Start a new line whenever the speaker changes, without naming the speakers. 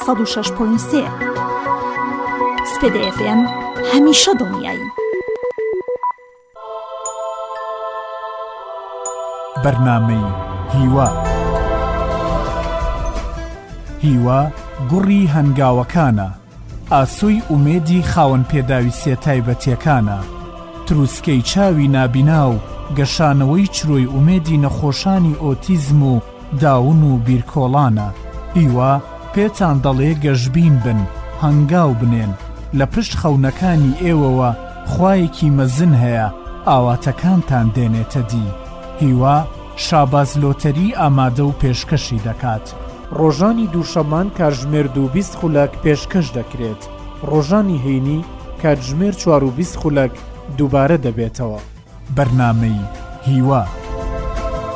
106.3 سپیده FM همیشه دنیایی.
بەرنامەی هیوا گوڕی هەنگاوەکانە، ئاسۆی ئومێدی خاوەن پێداویستیە تایبەتیەکانە، تروسکەی چاوی نابینا و گەشانەوەی چرۆی ئومێدی نەخۆشانی ئۆتیزم و داون و بیرکۆڵانە. هیوا پێتان دەڵێ گەشبین بن، هەنگاو بنێن، لە پشت خەونەکانی ئێوەوە خوایەکی مەزن هەیە، ئاواتەکانتان دێنێتە دی. هیوا شاباز لۆتەری ئامادە و پێشکەشی دەکات. ڕۆژانی دووشەمان کاتژمێر 22 خولەک پێشکەش دەکرێت. ڕۆژانی هەینی کاتژمێر 4:20 خولەک دووبارە دەبێتەوە. بەرنامەی هیوا.